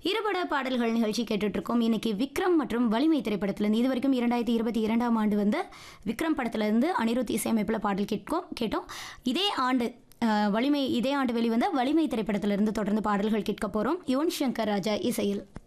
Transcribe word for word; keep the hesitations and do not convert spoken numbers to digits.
இருபட பாடல்கள் நிகழ்ச்சி கேட்டுட்ருக்கோம். இன்னைக்கு விக்ரம் மற்றும் வலிமை திரைப்படத்திலேருந்து இது வரைக்கும் இரண்டாயிரத்தி இருபத்தி இரண்டாம் ஆண்டு வந்து விக்ரம் படத்திலேருந்து அனிருத் இசையமைப்பில் பாடல் கேட்கோம் கேட்டோம். இதே ஆண்டு வலிமை இதே ஆண்டு வெளிவந்த வலிமை திரைப்படத்திலிருந்து தொடர்ந்து பாடல்கள் கேட்க போகிறோம். யுவன் சங்கர் ராஜா இசையில்.